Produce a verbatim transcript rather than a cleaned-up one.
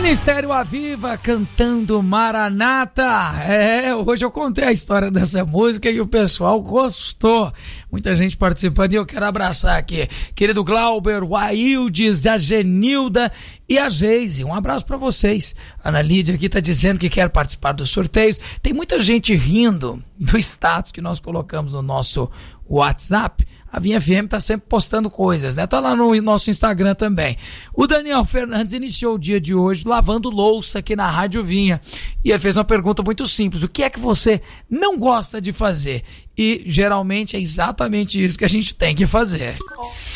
Ministério Aviva cantando Maranata. É, hoje eu contei a história dessa música e o pessoal gostou. Muita gente participando e eu quero abraçar aqui querido Glauber, o Aildes, a Genilda e a Geise. Um abraço pra vocês. Ana Lídia aqui tá dizendo que quer participar dos sorteios. Tem muita gente rindo do status que nós colocamos no nosso WhatsApp. A Vinha F M tá sempre postando coisas, né? Tá lá no nosso Instagram também. O Daniel Fernandes iniciou o dia de hoje lavando louça aqui na Rádio Vinha. E ele fez uma pergunta muito simples. O que é que você não gosta de fazer? E geralmente é exatamente isso que a gente tem que fazer.